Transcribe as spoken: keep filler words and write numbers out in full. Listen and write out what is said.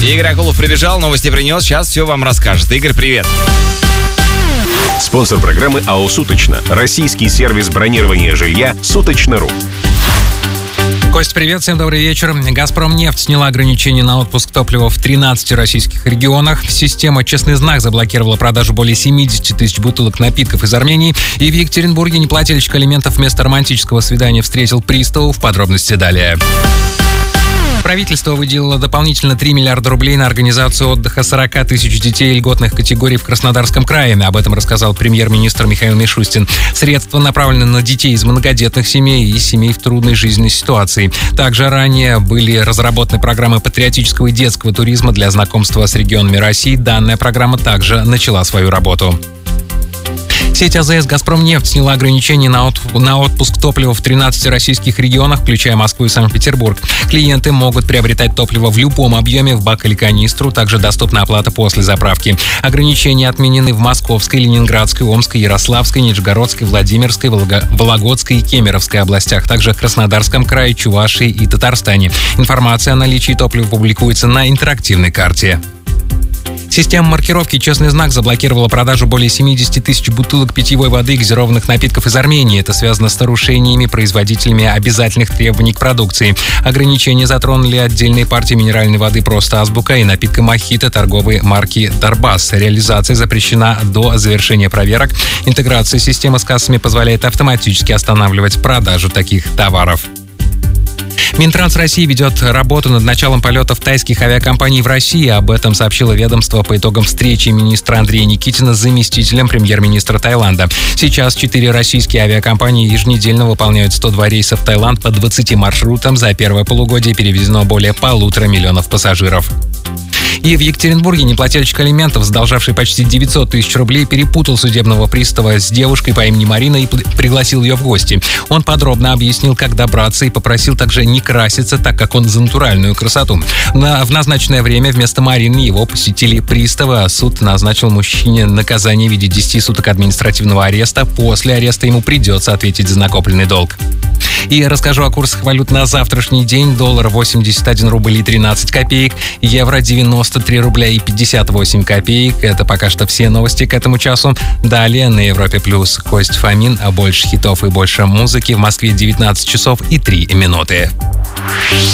Игорь Акулов прибежал, новости принес, сейчас все вам расскажет. Игорь, привет. Спонсор программы АО «Суточно». Российский сервис бронирования жилья «Суточно.ру». Кость, привет, всем добрый вечер. «Газпромнефть» сняла ограничения на отпуск топлива в тринадцати российских регионах. Система «Честный знак» заблокировала продажу более семидесяти тысяч бутылок напитков из Армении. И в Екатеринбурге неплательщик алиментов вместо романтического свидания встретил приставов. Подробности далее. Правительство выделило дополнительно три миллиарда рублей на организацию отдыха сорока тысяч детей льготных категорий в Краснодарском крае. Об этом рассказал премьер-министр Михаил Мишустин. Средства направлены на детей из многодетных семей и семей в трудной жизненной ситуации. Также ранее были разработаны программы патриотического и детского туризма для знакомства с регионами России. Данная программа также начала свою работу. Сеть АЗС «Газпромнефть» сняла ограничения на, от... на отпуск топлива в тринадцати российских регионах, включая Москву и Санкт-Петербург. Клиенты могут приобретать топливо в любом объеме в бак или канистру, также доступна оплата после заправки. Ограничения отменены в Московской, Ленинградской, Омской, Ярославской, Нижегородской, Владимирской, Волго... Вологодской и Кемеровской областях, также в Краснодарском крае, Чувашии и Татарстане. Информация о наличии топлива публикуется на интерактивной карте. Система маркировки «Честный знак» заблокировала продажу более семидесяти тысяч бутылок питьевой воды и газированных напитков из Армении. Это связано с нарушениями производителями обязательных требований к продукции. Ограничения затронули отдельные партии минеральной воды «Просто азбука» и напитка «Мохито» торговой марки «Дарбас». Реализация запрещена до завершения проверок. Интеграция системы с кассами позволяет автоматически останавливать продажу таких товаров. Минтранс России ведет работу над началом полетов тайских авиакомпаний в России. Об этом сообщило ведомство по итогам встречи министра Андрея Никитина с заместителем премьер-министра Таиланда. Сейчас четыре российские авиакомпании еженедельно выполняют сто два рейса в Таиланд по двадцати маршрутам. За первое полугодие перевезено более полутора миллионов пассажиров. И в Екатеринбурге неплательщик алиментов, задолжавший почти девятьсот тысяч рублей, перепутал судебного пристава с девушкой по имени Марина и пригласил ее в гости. Он подробно объяснил, как добраться, и попросил также не краситься, так как он за натуральную красоту. На, в назначенное время вместо Марины его посетили приставы, а суд назначил мужчине наказание в виде десяти суток административного ареста. После ареста ему придется ответить за накопленный долг. И расскажу о курсах валют на завтрашний день. Доллар восемьдесят один рубль и тринадцать копеек, евро девяносто три рубля и пятьдесят восемь копеек. Это пока что все новости к этому часу. Далее на Европе плюс Кость Фомин, а больше хитов и больше музыки. В Москве девятнадцать часов и три минуты.